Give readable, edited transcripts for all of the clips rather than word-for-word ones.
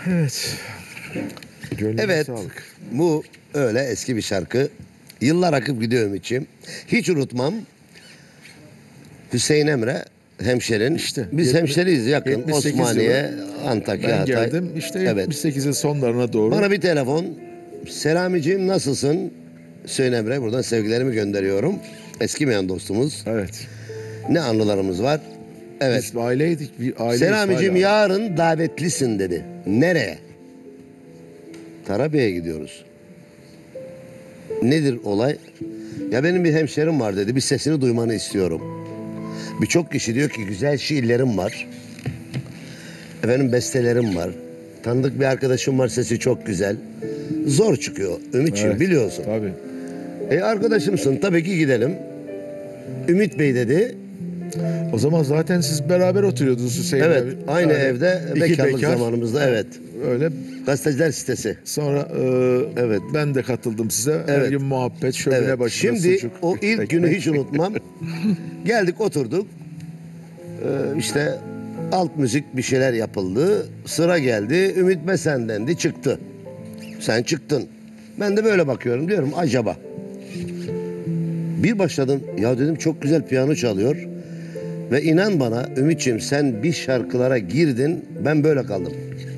Evet. Gönlüne Evet, sağlık. bu öyle eski bir şarkı. Yıllar akıp gidiyor Ümit'ciğim. Hiç unutmam. Hüseyin Emre, hemşerin. İşte Biz hemşeriyiz, yakın. 78 Osmaniye, yılı Antakya, ben Hatay. geldim. İşte Evet. 78'in sonlarına doğru. Bana bir telefon. Selamiciğim, nasılsın? Hüseyin Emre, buradan sevgilerimi gönderiyorum. Eskimeyen dostumuz. Evet. Ne anılarımız var. Evet. Biz aileydik. Bir aileyiz Selamiciğim, hala. yarın davetlisin dedi. Nereye? Tarabya'ya gidiyoruz. Nedir olay? Ya benim bir hemşerim var dedi. Bir sesini duymanı istiyorum. Birçok kişi diyor ki güzel şiirlerim var. Efendim bestelerim var. Tanıdık bir arkadaşım var, sesi çok güzel. Zor çıkıyor Ümit'ciğim, Evet, biliyorsun. Tabii. Arkadaşımsın, tabii ki gidelim. Ümit Bey dedi. O zaman zaten siz beraber oturuyordunuz Hüseyin Evet, abi. aynı Yani evde iki bekarlık bekar. zamanımızda, evet. Öyle. Gazeteciler sitesi. Sonra Evet. ben de katıldım size. Her Evet. gün muhabbet, şömine Evet. başında Şimdi sucuk, o ilk ekmek. günü hiç unutmam. Geldik, oturduk. İşte alt müzik bir şeyler yapıldı. Sıra geldi. Ümit Besen dendi, çıktı. Sen çıktın. Ben de böyle bakıyorum, diyorum acaba. Bir başladım. Ya dedim, çok güzel piyano çalıyor. Ve inan bana Ümit'ciğim, sen bir şarkılara girdin. Ben böyle kaldım.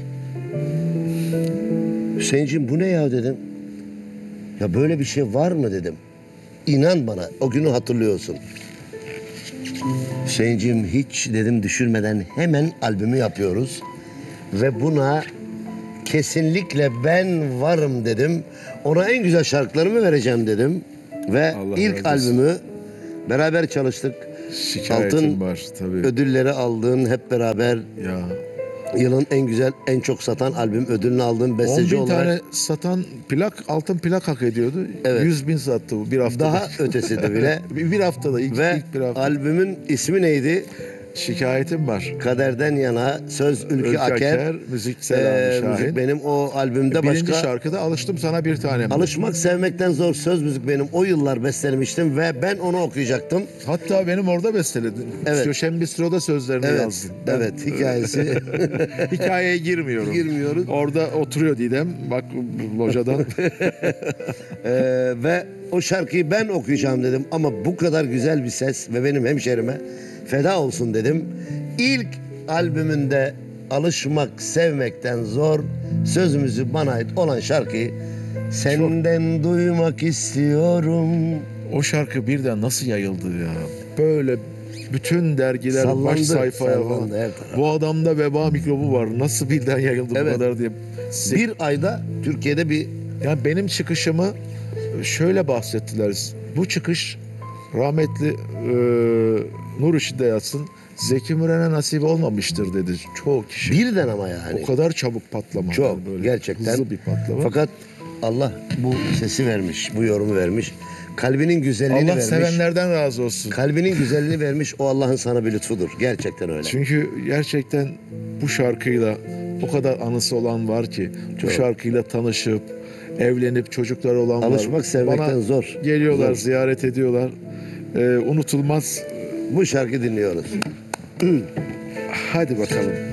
Hüseyin'ciğim, bu ne ya dedim. Ya böyle bir şey var mı dedim. İnan bana, o günü hatırlıyorsun. Hüseyin'ciğim, hiç dedim düşünmeden hemen albümü yapıyoruz. Ve buna kesinlikle ben varım dedim. Ona en güzel şarkılarımı vereceğim dedim. Ve Allah ilk razı olsun. albümü beraber çalıştık. Şikayetim Altın var tabii. ödülleri aldın hep beraber. Ya. Yılın en güzel, en çok satan albüm ödülünü aldın 10 besteci bin olarak. tane satan plak, altın plak hak ediyordu. Evet. 100 bin sattı bu bir haftada. Daha ötesiydi bile. bir haftada, ilk Ve bir hafta. albümün ismi neydi? Şikayetim var. Kaderden Yana, söz Ülkü Aker, müzik Selami Şahin. müzik benim. O albümde Birinci başka şarkıda Alıştım Sana Bir Tanem. Alışmak Sevmekten Zor, söz müzik benim. O yıllar bestelemiştim ve ben onu okuyacaktım. Hatta benim orada besteledim. Evet. Köşem Bistro'da sözlerini Evet, yazdım. evet, hikayesi. Hikayeye girmiyorum. Girmiyoruz. Orada oturuyor Didem. Bak locadan. Ve o şarkıyı ben okuyacağım dedim ama bu kadar güzel bir ses ve benim hemşerime feda olsun dedim. İlk albümünde Alışmak Sevmekten Zor, sözümüzü bana ait olan şarkıyı senden duymak istiyorum. O şarkı birden nasıl yayıldı ya? Böyle bütün dergiler Sallandı, baş sayfaya sallandı falan. her taraf. Bu adamda veba mikrobu var. Nasıl birden yayıldı Evet. bu kadar diye. Bir ayda Türkiye'de bir Yani benim çıkışımı şöyle bahsettiler. Bu çıkış rahmetli Nur içinde yatsın, Zeki Müren'e nasip olmamıştır dedi çoğu kişi. birden ama yani. O kadar çabuk patlama. Çok, yani böyle gerçekten. hızlı bir patlama. Fakat Allah bu sesi vermiş, bu yorumu vermiş. Kalbinin güzelliğini Allah vermiş. sevenlerden razı olsun. Kalbinin güzelliğini vermiş, o Allah'ın sana bir lütfudur. Gerçekten öyle. Çünkü gerçekten bu şarkıyla o kadar anısı olan var ki, bu Çok. şarkıyla tanışıp evlenip çocukları olan var. Alışmak sevmekten Bana zor. geliyorlar, Zor. ziyaret ediyorlar. Unutulmaz. Bu şarkı dinliyoruz. Hadi bakalım.